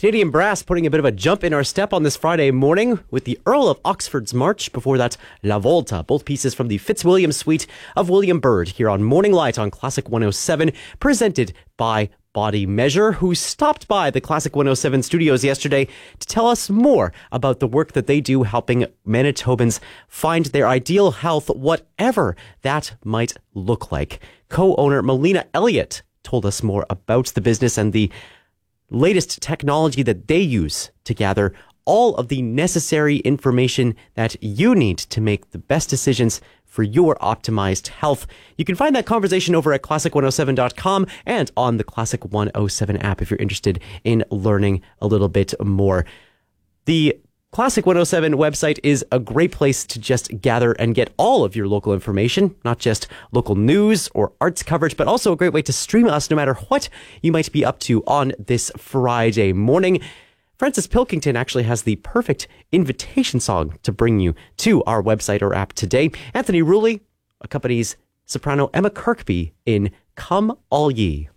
Canadian Brass putting a bit of a jump in our step on this Friday morning with the Earl of Oxford's March. Before that, La Volta, both pieces from the Fitzwilliam suite of William Byrd here on Morning Light on Classic 107, presented by Body Measure, who stopped by the Classic 107 studios yesterday to tell us more about the work that they do helping Manitobans find their ideal health, whatever that might look like. Co-owner Melina Elliott told us more about the business and the latest technology that they use to gather all of the necessary information that you need to make the best decisions for your optimized health. You can find that conversation over at classic107.com and on the Classic 107 app if you're interested in learning a little bit more. The Classic 107 website is a great place to just gather and get all of your local information, not just local news or arts coverage, but also a great way to stream us no matter what you might be up to on this Friday morning. Francis Pilkington actually has the perfect invitation song to bring you to our website or app today. Anthony Rulli accompanies soprano Emma Kirkby in Come All Ye.